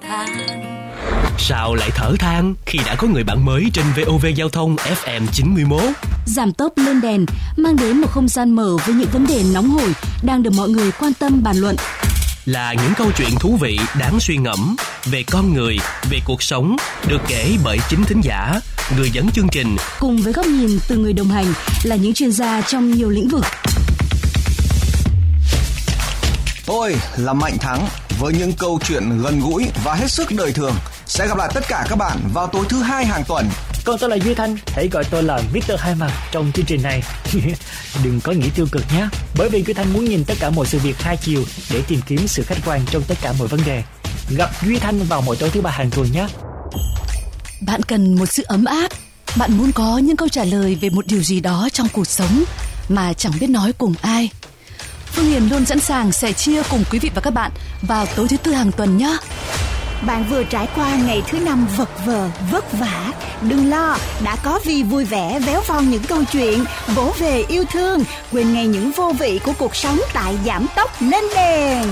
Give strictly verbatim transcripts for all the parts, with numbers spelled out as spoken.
than. Sao lại thở than khi đã có người bạn mới trên vê o vê Giao thông ép em chín mươi mốt? Giảm tốc lên đèn mang đến một không gian mở với những vấn đề nóng hổi đang được mọi người quan tâm bàn luận. Là những câu chuyện thú vị đáng suy ngẫm về con người, về cuộc sống, được kể bởi chính thính giả, người dẫn chương trình, cùng với góc nhìn từ người đồng hành là những chuyên gia trong nhiều lĩnh vực. Tôi là Mạnh Thắng với những câu chuyện gần gũi và hết sức đời thường. Sẽ gặp lại tất cả các bạn vào tối thứ hai hàng tuần. Còn tôi là Duy Thanh, hãy gọi tôi là mít tơ Hai Mặt trong chương trình này. Đừng có nghĩ tiêu cực nhé, bởi vì Duy Thanh muốn nhìn tất cả mọi sự việc hai chiều để tìm kiếm sự khách quan trong tất cả mọi vấn đề. Gặp Duy Thanh vào mỗi tối thứ ba hàng tuần nhé. Bạn cần một sự ấm áp, bạn muốn có những câu trả lời về một điều gì đó trong cuộc sống mà chẳng biết nói cùng ai. Phương Hiền luôn sẵn sàng sẻ chia cùng quý vị và các bạn vào tối thứ tư hàng tuần nhé. Bạn vừa trải qua ngày thứ năm vật vờ, vất vả. Đừng lo, đã có Vi vui vẻ véo von những câu chuyện, vỗ về yêu thương, quên ngay những vô vị của cuộc sống tại Giảm Tốc Lên Đèn.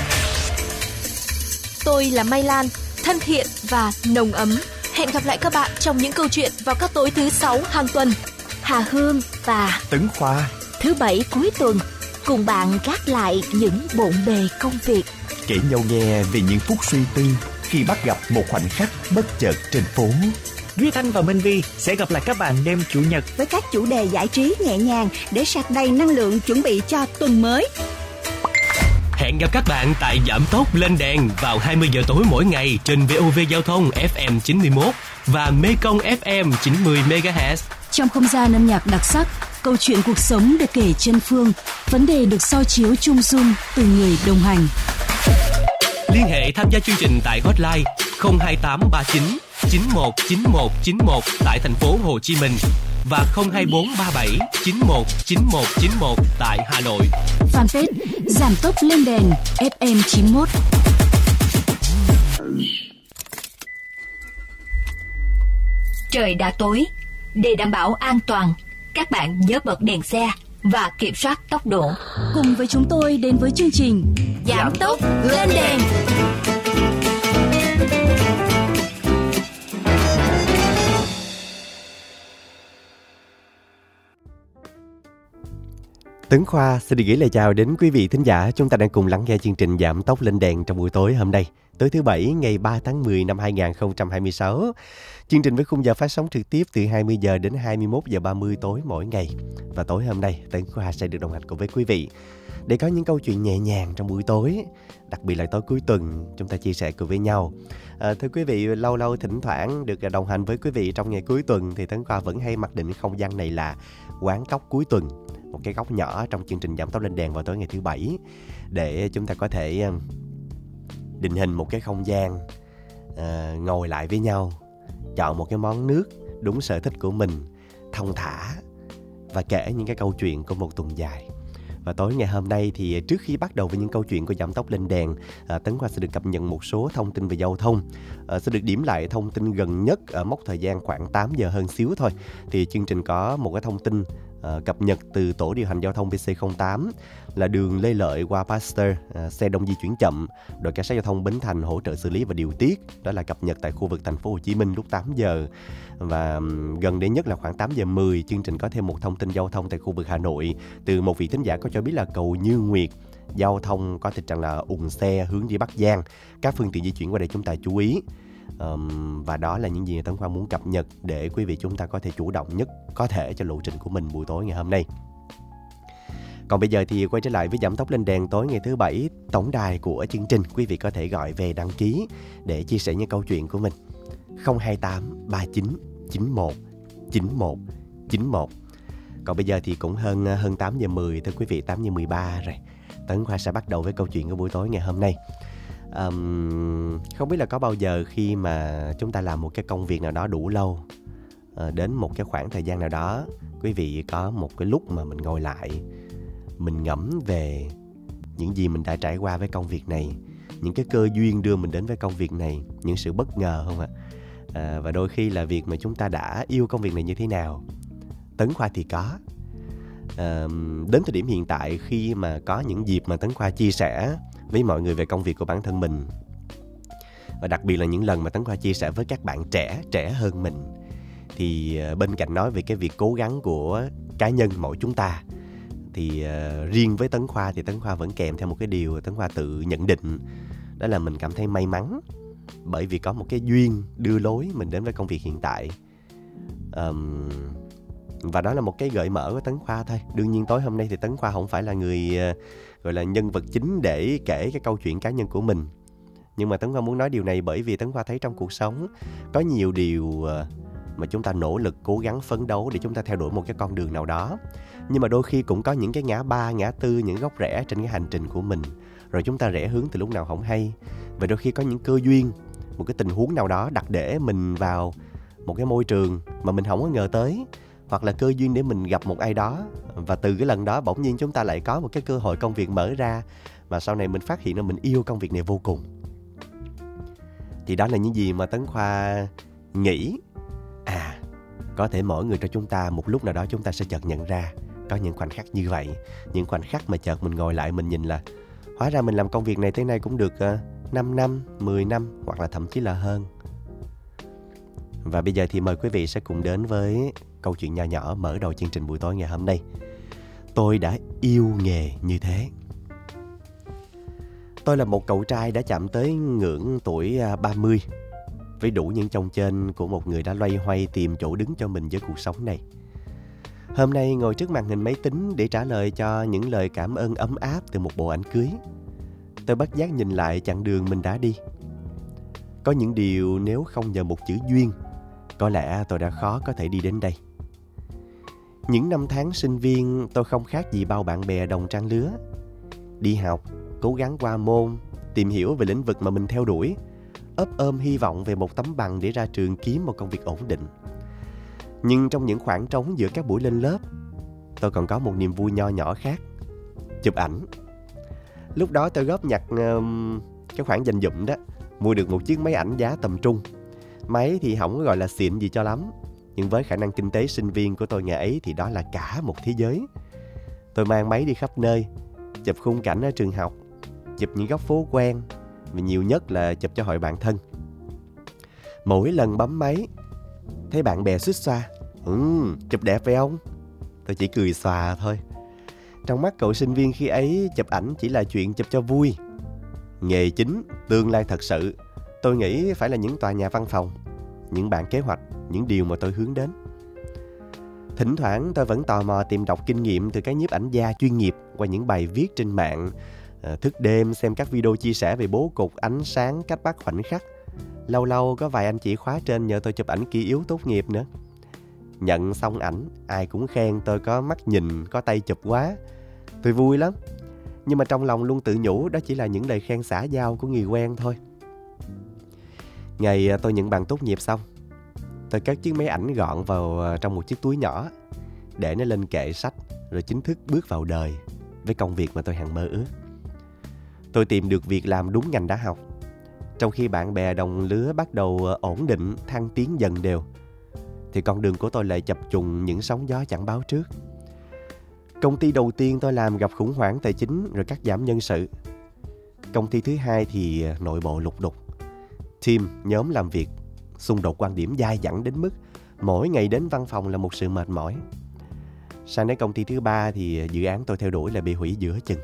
Tôi là Mai Lan, thân thiện và nồng ấm. Hẹn gặp lại các bạn trong những câu chuyện vào các tối thứ sáu hàng tuần. Hà Hương và Tấn Khoa, thứ bảy cuối tuần, cùng bạn gác lại những bộn bề công việc, kể nhau nghe về những phút suy tư khi bắt gặp một khoảnh khắc bất chợt trên phố. Duy Thanh và Minh Vi sẽ gặp lại các bạn đêm Chủ nhật với các chủ đề giải trí nhẹ nhàng để sạc đầy năng lượng chuẩn bị cho tuần mới. Hẹn gặp các bạn tại Giảm Tốc Lên Đèn vào hai mươi giờ tối mỗi ngày trên vê o vê Giao thông ép em chín mươi mốt và Mekong ép em chín mươi mê ga héc. Trong không gian âm nhạc đặc sắc, câu chuyện cuộc sống được kể chân phương, vấn đề được soi chiếu chung dung từ người đồng hành. Liên hệ tham gia chương trình tại hotline không hai tám ba chín chín một chín một chín một tại thành phố Hồ Chí Minh và không hai bốn ba bảy chín một chín một chín một tại Hà Nội. Fanpage Giảm Tốc Lên Đèn ép em chín mốt. Trời đã tối, để đảm bảo an toàn, các bạn nhớ bật đèn xe và kiểm soát tốc độ. Cùng với chúng tôi đến với chương trình Giảm Tốc Lên Đèn. Tấn Khoa xin được gửi lời chào đến quý vị thính giả. Chúng ta đang cùng lắng nghe chương trình Giảm Tốc Lên Đèn trong buổi tối hôm nay, tối thứ bảy ngày ba tháng mười năm hai nghìn không trăm hai mươi sáu. Chương trình với khung giờ phát sóng trực tiếp từ hai mươi giờ đến hai mươi mốt giờ ba mươi tối mỗi ngày. Và tối hôm nay Tấn Khoa sẽ được đồng hành cùng với quý vị để có những câu chuyện nhẹ nhàng trong buổi tối, đặc biệt là tối cuối tuần chúng ta chia sẻ cùng với nhau. À, thưa quý vị, lâu lâu thỉnh thoảng được đồng hành với quý vị trong ngày cuối tuần thì Tấn Khoa vẫn hay mặc định không gian này là quán cóc cuối tuần, một cái góc nhỏ trong chương trình Giảm Tốc Lên Đèn vào tối ngày thứ bảy, để chúng ta có thể định hình một cái không gian, à, ngồi lại với nhau, chọn một cái món nước đúng sở thích của mình, thong thả và kể những cái câu chuyện của một tuần dài. Và tối ngày hôm nay thì trước khi bắt đầu với những câu chuyện của Giảm Tốc Lên Đèn, à, Tấn Khoa sẽ được cập nhật một số thông tin về giao thông. À, sẽ được điểm lại thông tin gần nhất ở mốc thời gian khoảng tám giờ hơn xíu thôi. Thì chương trình có một cái thông tin à, cập nhật từ tổ điều hành giao thông pê xê không tám là đường Lê Lợi qua Pasteur, à, xe đông di chuyển chậm, đội cảnh sát giao thông Bến Thành hỗ trợ xử lý và điều tiết. Đó là cập nhật tại khu vực thành phố Hồ Chí Minh lúc tám giờ. Và gần đây nhất là khoảng tám giờ mười, chương trình có thêm một thông tin giao thông tại khu vực Hà Nội từ một vị thính giả có cho biết là cầu Như Nguyệt giao thông có tình trạng là ùn xe hướng đi Bắc Giang, các phương tiện di chuyển qua đây chúng ta chú ý. Um, và đó là những gì Tấn Khoa muốn cập nhật để quý vị chúng ta có thể chủ động nhất có thể cho lộ trình của mình buổi tối ngày hôm nay. Còn bây giờ thì quay trở lại với Giảm Tốc Lên Đèn tối ngày thứ bảy, tổng đài của chương trình quý vị có thể gọi về đăng ký để chia sẻ những câu chuyện của mình. không hai tám ba chín chín một chín một chín một. Còn bây giờ thì cũng hơn hơn tám giờ mười, thưa quý vị, tám giờ mười ba rồi. Tấn Khoa sẽ bắt đầu với câu chuyện của buổi tối ngày hôm nay. Um, không biết là có bao giờ khi mà chúng ta làm một cái công việc nào đó đủ lâu, uh, đến một cái khoảng thời gian nào đó, quý vị có một cái lúc mà mình ngồi lại, mình ngẫm về những gì mình đã trải qua với công việc này, những cái cơ duyên đưa mình đến với công việc này, những sự bất ngờ không ạ? À, và đôi khi là việc mà chúng ta đã yêu công việc này như thế nào. Tấn Khoa thì có. À, đến thời điểm hiện tại, khi mà có những dịp mà Tấn Khoa chia sẻ với mọi người về công việc của bản thân mình, Và đặc biệt là những lần mà Tấn Khoa chia sẻ với các bạn trẻ, trẻ hơn mình, thì bên cạnh nói về cái việc cố gắng của cá nhân mỗi chúng ta, thì uh, riêng với Tấn Khoa thì Tấn Khoa vẫn kèm theo một cái điều Tấn Khoa tự nhận định. Đó là mình cảm thấy may mắn bởi vì có một cái duyên đưa lối mình đến với công việc hiện tại. um, Và đó là một cái gợi mở của Tấn Khoa thôi. Đương nhiên tối hôm nay thì Tấn Khoa không phải là người uh, gọi là nhân vật chính để kể cái câu chuyện cá nhân của mình. Nhưng mà Tấn Khoa muốn nói điều này bởi vì Tấn Khoa thấy trong cuộc sống có nhiều điều uh, mà chúng ta nỗ lực, cố gắng, phấn đấu để chúng ta theo đuổi một cái con đường nào đó. Nhưng mà đôi khi cũng có những cái ngã ba, ngã tư, những góc rẽ trên cái hành trình của mình. Rồi chúng ta rẽ hướng từ lúc nào không hay. Và đôi khi có những cơ duyên, một cái tình huống nào đó đặt để mình vào một cái môi trường mà mình không có ngờ tới. Hoặc là cơ duyên để mình gặp một ai đó. Và từ cái lần đó bỗng nhiên chúng ta lại có một cái cơ hội công việc mở ra. Và sau này mình phát hiện ra mình yêu công việc này vô cùng. Thì đó là những gì mà Tấn Khoa nghĩ. À, có thể mỗi người trong chúng ta một lúc nào đó chúng ta sẽ chợt nhận ra có những khoảnh khắc như vậy. Những khoảnh khắc mà chợt mình ngồi lại mình nhìn là hóa ra mình làm công việc này tới nay cũng được uh, năm năm, mười năm hoặc là thậm chí là hơn. Và bây giờ thì mời quý vị sẽ cùng đến với câu chuyện nhỏ nhỏ mở đầu chương trình buổi tối ngày hôm nay. Tôi đã yêu nghề như thế. Tôi là một cậu trai đã chạm tới ngưỡng tuổi ba mươi, với đủ những chông chênh của một người đã loay hoay tìm chỗ đứng cho mình với cuộc sống này. Hôm nay ngồi trước màn hình máy tính để trả lời cho những lời cảm ơn ấm áp từ một bộ ảnh cưới, tôi bất giác nhìn lại chặng đường mình đã đi. Có những điều nếu không nhờ một chữ duyên, có lẽ tôi đã khó có thể đi đến đây. Những năm tháng sinh viên tôi không khác gì bao bạn bè đồng trang lứa. Đi học, cố gắng qua môn, tìm hiểu về lĩnh vực mà mình theo đuổi, ấp ôm hy vọng về một tấm bằng để ra trường kiếm một công việc ổn định. Nhưng trong những khoảng trống giữa các buổi lên lớp, tôi còn có một niềm vui nho nhỏ khác: chụp ảnh. Lúc đó tôi góp nhặt um, cái khoản dành dụm đó, mua được một chiếc máy ảnh giá tầm trung. Máy thì không có gọi là xịn gì cho lắm, nhưng với khả năng kinh tế sinh viên của tôi ngày ấy thì đó là cả một thế giới. Tôi mang máy đi khắp nơi, chụp khung cảnh ở trường học, chụp những góc phố quen, và nhiều nhất là chụp cho hội bạn thân. Mỗi lần bấm máy, thấy bạn bè xuýt xoa: Ừ, chụp đẹp phải không? Tôi chỉ cười xòa thôi. Trong mắt cậu sinh viên khi ấy, chụp ảnh chỉ là chuyện chụp cho vui. Nghề chính, tương lai thật sự, tôi nghĩ phải là những tòa nhà văn phòng, những bản kế hoạch, những điều mà tôi hướng đến. Thỉnh thoảng tôi vẫn tò mò tìm đọc kinh nghiệm từ các nhiếp ảnh gia chuyên nghiệp qua những bài viết trên mạng, thức đêm xem các video chia sẻ về bố cục, ánh sáng, cách bắt khoảnh khắc. Lâu lâu có vài anh chị khóa trên nhờ tôi chụp ảnh kỷ yếu tốt nghiệp nữa. Nhận xong ảnh, ai cũng khen tôi có mắt nhìn, có tay chụp quá. Tôi vui lắm. Nhưng mà trong lòng luôn tự nhủ đó chỉ là những lời khen xã giao của người quen thôi. Ngày tôi nhận bằng tốt nghiệp xong, tôi cất chiếc máy ảnh gọn vào trong một chiếc túi nhỏ, để nó lên kệ sách, rồi chính thức bước vào đời với công việc mà tôi hằng mơ ước. Tôi tìm được việc làm đúng ngành đã học, trong khi bạn bè đồng lứa bắt đầu ổn định, thăng tiến dần đều, thì con đường của tôi lại chập trùng những sóng gió chẳng báo trước. Công ty đầu tiên tôi làm gặp khủng hoảng tài chính rồi cắt giảm nhân sự. Công ty thứ hai thì nội bộ lục đục. Team, nhóm làm việc, xung đột quan điểm dai dẳng đến mức mỗi ngày đến văn phòng là một sự mệt mỏi. Sang đến công ty thứ ba thì dự án tôi theo đuổi là bị hủy giữa chừng.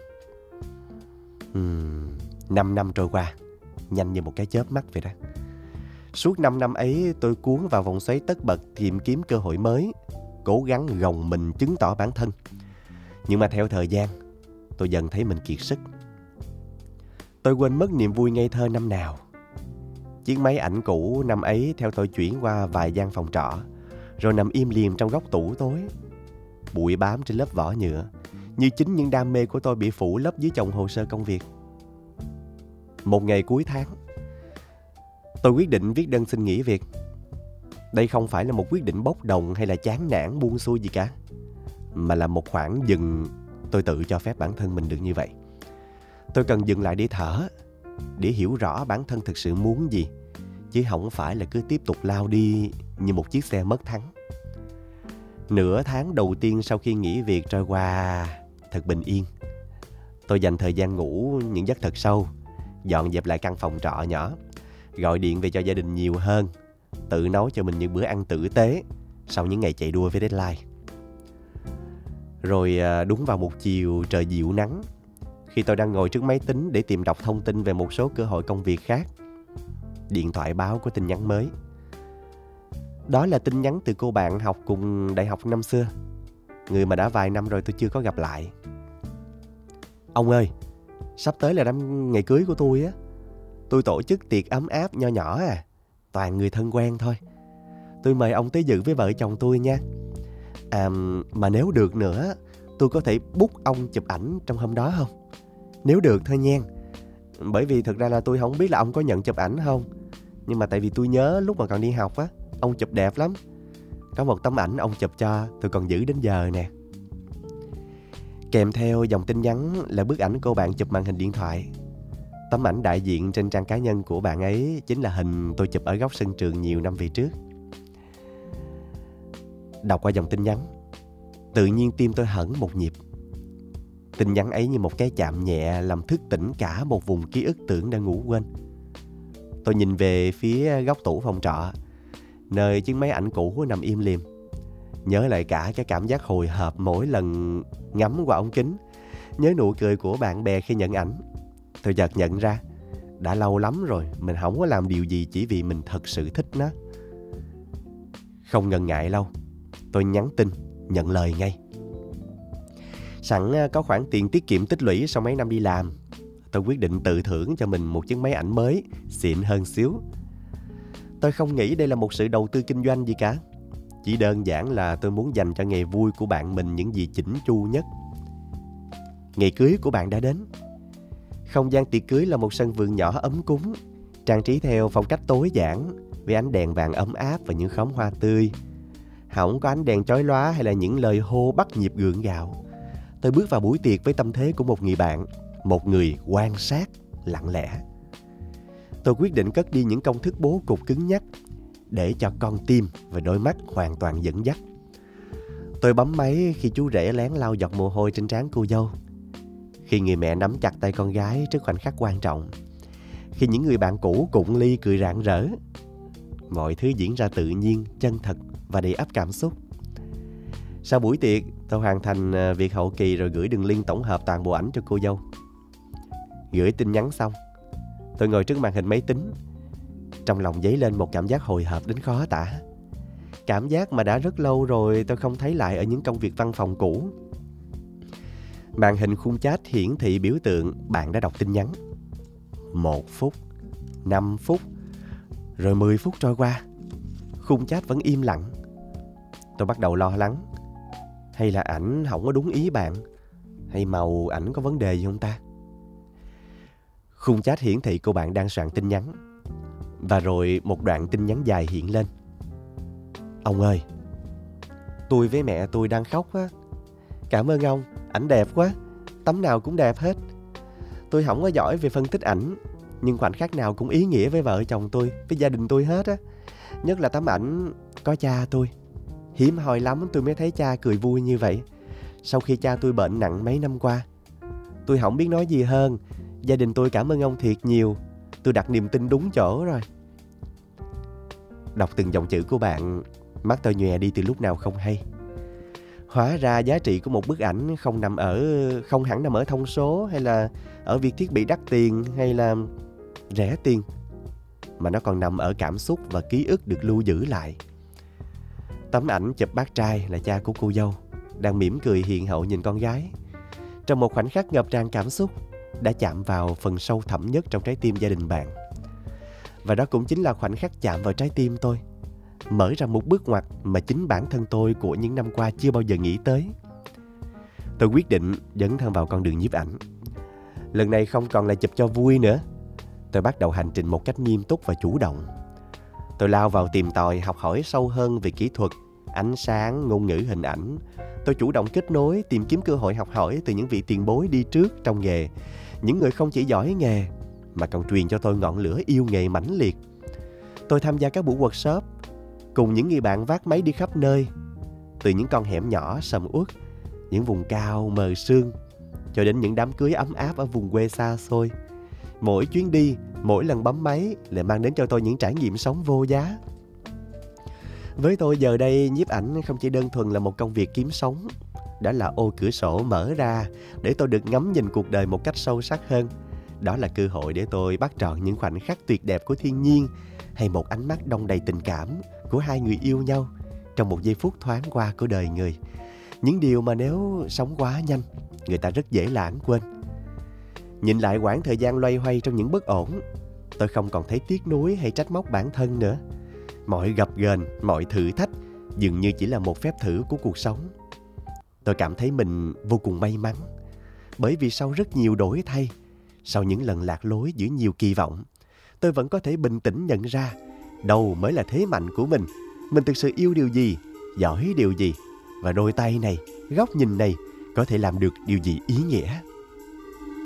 Uhm, năm năm trôi qua, nhanh như một cái chớp mắt vậy đó. Suốt năm năm ấy tôi cuốn vào vòng xoáy tất bật tìm kiếm cơ hội mới, cố gắng gồng mình chứng tỏ bản thân. Nhưng mà theo thời gian, tôi dần thấy mình kiệt sức. Tôi quên mất niềm vui ngây thơ năm nào. Chiếc máy ảnh cũ năm ấy theo tôi chuyển qua vài gian phòng trọ, rồi nằm im lìm trong góc tủ tối. Bụi bám trên lớp vỏ nhựa, như chính những đam mê của tôi bị phủ lấp dưới chồng hồ sơ công việc. Một ngày cuối tháng, tôi quyết định viết đơn xin nghỉ việc. Đây không phải là một quyết định bốc đồng hay là chán nản buông xuôi gì cả, mà là một khoảng dừng tôi tự cho phép bản thân mình được như vậy. Tôi cần dừng lại để thở, để hiểu rõ bản thân thực sự muốn gì, chứ không phải là cứ tiếp tục lao đi như một chiếc xe mất thắng. Nửa tháng đầu tiên sau khi nghỉ việc trôi qua thật bình yên. Tôi dành thời gian ngủ những giấc thật sâu, dọn dẹp lại căn phòng trọ nhỏ, gọi điện về cho gia đình nhiều hơn, tự nấu cho mình những bữa ăn tử tế sau những ngày chạy đua với deadline. Rồi đúng vào một chiều trời dịu nắng, khi tôi đang ngồi trước máy tính để tìm đọc thông tin về một số cơ hội công việc khác, điện thoại báo có tin nhắn mới. Đó là tin nhắn từ cô bạn học cùng đại học năm xưa, người mà đã vài năm rồi tôi chưa có gặp lại. Ông ơi, sắp tới là năm ngày cưới của tôi á. Tôi tổ chức tiệc ấm áp nho nhỏ à, toàn người thân quen thôi. Tôi mời ông tới dự với vợ chồng tôi nha. À, mà nếu được nữa, tôi có thể book ông chụp ảnh trong hôm đó không? Nếu được thôi nha. Bởi vì thực ra là tôi không biết là ông có nhận chụp ảnh không. Nhưng mà tại vì tôi nhớ lúc mà còn đi học á, ông chụp đẹp lắm. Có một tấm ảnh ông chụp cho tôi còn giữ đến giờ nè. Kèm theo dòng tin nhắn là bức ảnh cô bạn chụp màn hình điện thoại. Tấm ảnh đại diện trên trang cá nhân của bạn ấy chính là hình tôi chụp ở góc sân trường nhiều năm về trước. Đọc qua dòng tin nhắn, tự nhiên tim tôi hẫng một nhịp. Tin nhắn ấy như một cái chạm nhẹ làm thức tỉnh cả một vùng ký ức tưởng đã ngủ quên. Tôi nhìn về phía góc tủ phòng trọ, nơi chiếc máy ảnh cũ nằm im lìm. Nhớ lại cả cái cảm giác hồi hộp mỗi lần ngắm qua ống kính. Nhớ nụ cười của bạn bè khi nhận ảnh. Tôi chợt nhận ra, đã lâu lắm rồi mình không có làm điều gì chỉ vì mình thật sự thích nó. Không ngần ngại lâu, tôi nhắn tin, nhận lời ngay. Sẵn có khoản tiền tiết kiệm tích lũy sau mấy năm đi làm, tôi quyết định tự thưởng cho mình một chiếc máy ảnh mới, xịn hơn xíu. Tôi không nghĩ đây là một sự đầu tư kinh doanh gì cả. Chỉ đơn giản là tôi muốn dành cho ngày vui của bạn mình những gì chỉnh chu nhất. Ngày cưới của bạn đã đến. Không gian tiệc cưới là một sân vườn nhỏ ấm cúng, trang trí theo phong cách tối giản, với ánh đèn vàng ấm áp và những khóm hoa tươi. Không có ánh đèn chói lóa hay là những lời hô bắt nhịp gượng gạo. Tôi bước vào buổi tiệc với tâm thế của một người bạn, một người quan sát, lặng lẽ. Tôi quyết định cất đi những công thức bố cục cứng nhắc, để cho con tim và đôi mắt hoàn toàn dẫn dắt. Tôi bấm máy khi chú rể lén lau giọt mồ hôi trên trán cô dâu, khi người mẹ nắm chặt tay con gái trước khoảnh khắc quan trọng, khi những người bạn cũ cụng ly cười rạng rỡ. Mọi thứ diễn ra tự nhiên, chân thật và đầy ắp cảm xúc. Sau buổi tiệc, tôi hoàn thành việc hậu kỳ rồi gửi đường link tổng hợp toàn bộ ảnh cho cô dâu. Gửi tin nhắn xong, tôi ngồi trước màn hình máy tính. Trong lòng dấy lên một cảm giác hồi hộp đến khó tả. Cảm giác mà đã rất lâu rồi tôi không thấy lại ở những công việc văn phòng cũ. Màn hình khung chat hiển thị biểu tượng bạn đã đọc tin nhắn. Một phút, năm phút, rồi mười phút trôi qua. Khung chat vẫn im lặng. Tôi bắt đầu lo lắng. Hay là ảnh không có đúng ý bạn? Hay màu ảnh có vấn đề gì không ta? Khung chat hiển thị cô bạn đang soạn tin nhắn. Và rồi một đoạn tin nhắn dài hiện lên. Ông ơi, tôi với mẹ tôi đang khóc á. Cảm ơn ông, ảnh đẹp quá. Tấm nào cũng đẹp hết. Tôi không có giỏi về phân tích ảnh, nhưng khoảnh khắc nào cũng ý nghĩa với vợ chồng tôi, với gia đình tôi hết á. Nhất là tấm ảnh có cha tôi. Hiếm hoi lắm tôi mới thấy cha cười vui như vậy. Sau khi cha tôi bệnh nặng mấy năm qua. Tôi không biết nói gì hơn. Gia đình tôi cảm ơn ông thiệt nhiều. Tôi đặt niềm tin đúng chỗ rồi. Đọc từng dòng chữ của bạn, mắt tôi nhòe đi từ lúc nào không hay. Hóa ra giá trị của một bức ảnh không nằm ở không hẳn nằm ở thông số, hay là ở việc thiết bị đắt tiền hay là rẻ tiền, mà nó còn nằm ở cảm xúc và ký ức được lưu giữ lại. Tấm ảnh chụp bác trai là cha của cô dâu đang mỉm cười hiền hậu nhìn con gái. Trong một khoảnh khắc ngập tràn cảm xúc, đã chạm vào phần sâu thẳm nhất trong trái tim gia đình bạn. Và đó cũng chính là khoảnh khắc chạm vào trái tim tôi, mở ra một bước ngoặt mà chính bản thân tôi của những năm qua chưa bao giờ nghĩ tới. Tôi quyết định dấn thân vào con đường nhiếp ảnh. Lần này không còn là chụp cho vui nữa. Tôi bắt đầu hành trình một cách nghiêm túc và chủ động. Tôi lao vào tìm tòi học hỏi sâu hơn về kỹ thuật, ánh sáng, ngôn ngữ hình ảnh. Tôi chủ động kết nối, tìm kiếm cơ hội học hỏi từ những vị tiền bối đi trước trong nghề. Những người không chỉ giỏi nghề, mà còn truyền cho tôi ngọn lửa yêu nghề mãnh liệt. Tôi tham gia các buổi workshop, cùng những người bạn vác máy đi khắp nơi. Từ những con hẻm nhỏ sầm uất, những vùng cao mờ sương, cho đến những đám cưới ấm áp ở vùng quê xa xôi. Mỗi chuyến đi, mỗi lần bấm máy lại mang đến cho tôi những trải nghiệm sống vô giá. Với tôi giờ đây, nhiếp ảnh không chỉ đơn thuần là một công việc kiếm sống. Đó là ô cửa sổ mở ra để tôi được ngắm nhìn cuộc đời một cách sâu sắc hơn. Đó là cơ hội để tôi bắt trọn những khoảnh khắc tuyệt đẹp của thiên nhiên, hay một ánh mắt đong đầy tình cảm của hai người yêu nhau trong một giây phút thoáng qua của đời người. Những điều mà nếu sống quá nhanh, người ta rất dễ lãng quên. Nhìn lại quãng thời gian loay hoay trong những bất ổn, tôi không còn thấy tiếc nuối hay trách móc bản thân nữa. Mọi gập ghềnh, mọi thử thách dường như chỉ là một phép thử của cuộc sống. Tôi cảm thấy mình vô cùng may mắn, bởi vì sau rất nhiều đổi thay, sau những lần lạc lối giữa nhiều kỳ vọng, tôi vẫn có thể bình tĩnh nhận ra đâu mới là thế mạnh của mình. Mình thực sự yêu điều gì, giỏi điều gì, và đôi tay này, góc nhìn này có thể làm được điều gì ý nghĩa.